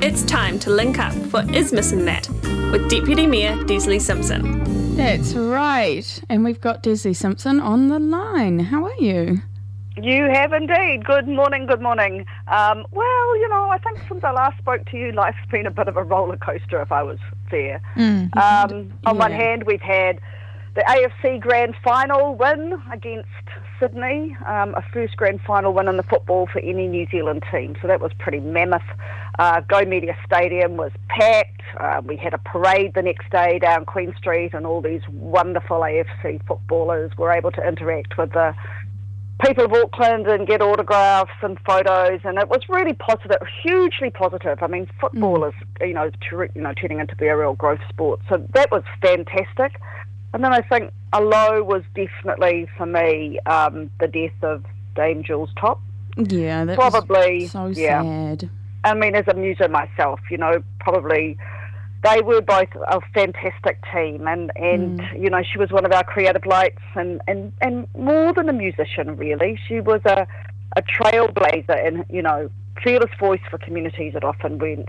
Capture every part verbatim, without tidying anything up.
It's time to link up for Is Missing That with Deputy Mayor Desley Simpson. That's right. And we've got Desley Simpson on the line. How are you? You have indeed. Good morning, good morning. Um, well, you know, I think since I last spoke to you, life's been a bit of a roller coaster, if I was fair. Mm. Um, on Yeah. one hand, we've had the A F C Grand Final win against Sydney, um, a first Grand Final win in the football for any New Zealand team, so that was pretty mammoth. Uh, Go Media Stadium was packed. Uh, we had a parade the next day down Queen Street, and all these wonderful A F C footballers were able to interact with the people of Auckland and get autographs and photos, and it was really positive, hugely positive. I mean, football Mm. is, you know, tur- you know, turning into be a real growth sport, so that was fantastic. And then I think a low was definitely, for me, um, the death of Dame Jules Top. Yeah, that Probably, was so yeah. sad. I mean, as a muser myself, you know, probably they were both a fantastic team, and, and Mm. you know, she was one of our creative lights, and, and, and more than a musician, really. She was a, a trailblazer and, you know, fearless voice for communities that often went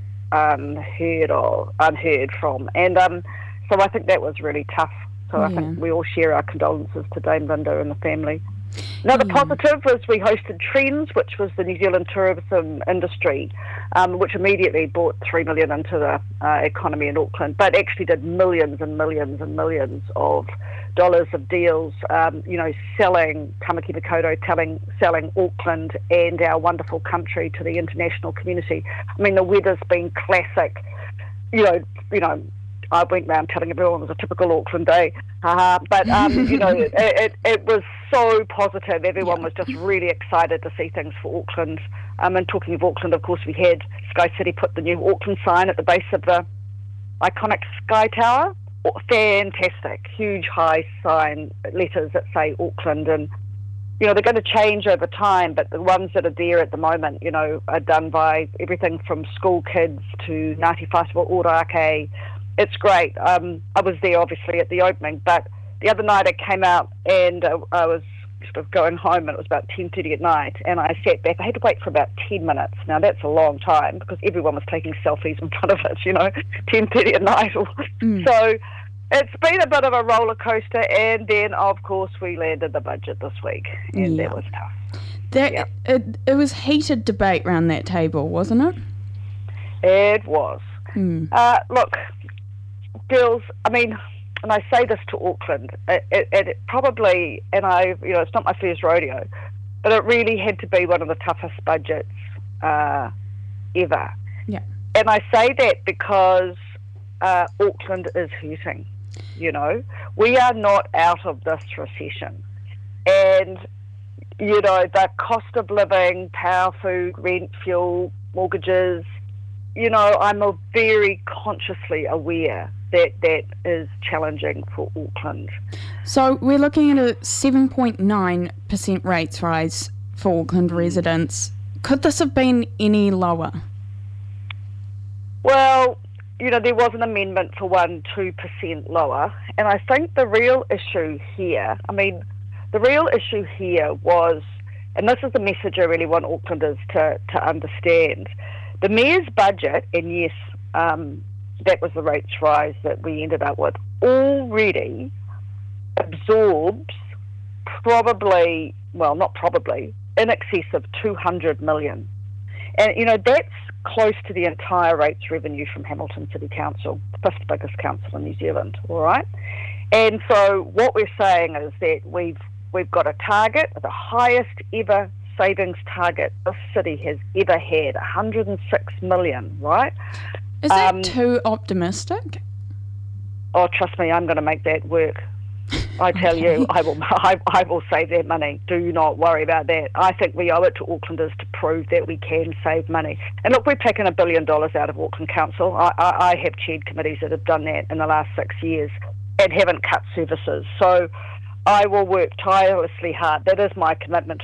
unheard or unheard from. And um, so I think that was really tough. So I Yeah. think we all share our condolences to Dame Linda and the family. Another Yeah. positive was we hosted Trends, which was the New Zealand tourism industry, um, which immediately brought three million dollars into the uh, economy in Auckland, but actually did millions and millions and millions of dollars of deals, um, you know, selling Tamaki Makaurau, telling, selling Auckland and our wonderful country to the international community. I mean, the weather's been classic, you know, you know, I went round telling everyone it was a typical Auckland day, uh, but um, you know, it, it it was so positive. Everyone was just really excited to see things for Auckland. Um, and talking of Auckland, of course, we had Sky City put the new Auckland sign at the base of the iconic Sky Tower. Fantastic, huge high sign letters that say Auckland, and you know, they're going to change over time, but the ones that are there at the moment, you know, are done by everything from school kids to Ngāti Whātua Ōrākei. It's great. Um, I was there, obviously, at the opening, but the other night I came out and uh, I was sort of going home, and it was about ten thirty at night, and I sat back. I had to wait for about ten minutes. Now, that's a long time because everyone was taking selfies in front of it, you know, ten thirty at night. Mm. So it's been a bit of a roller coaster, and then, of course, we landed the budget this week, and Yeah. that was tough. That Yeah. it, it was heated debate around that table, wasn't it? It was. Mm. Uh, look, girls, I mean, and I say this to Auckland, it, it, it probably, and I, you know, it's not my first rodeo, but it really had to be one of the toughest budgets uh, ever. Yeah. And I say that because uh, Auckland is hurting, you know. We are not out of this recession. And, you know, the cost of living, power, food, rent, fuel, mortgages, you know, I'm a very consciously aware that that is challenging for Auckland. So we're looking at a seven point nine percent rates rise for Auckland residents. Could this have been any lower? Well, you know, there was an amendment for one, two percent lower. And I think the real issue here, I mean, the real issue here was, and this is the message I really want Aucklanders to, to understand, the Mayor's budget, and yes, um, that was the rates rise that we ended up with, already absorbs probably, well, not probably, in excess of two hundred million. And, you know, that's close to the entire rates revenue from Hamilton City Council, the fifth biggest council in New Zealand, all right? And so what we're saying is that we've we've got a target, the highest ever savings target this city has ever had, one hundred six million, right? Is that Um, too optimistic? Oh, trust me, I'm going to make that work. I tell Okay. you, I will I, I will save that money. Do not worry about that. I think we owe it to Aucklanders to prove that we can save money. And look, we've taken a billion dollars out of Auckland Council. I, I, I have chaired committees that have done that in the last six years and haven't cut services. So I will work tirelessly hard. That is my commitment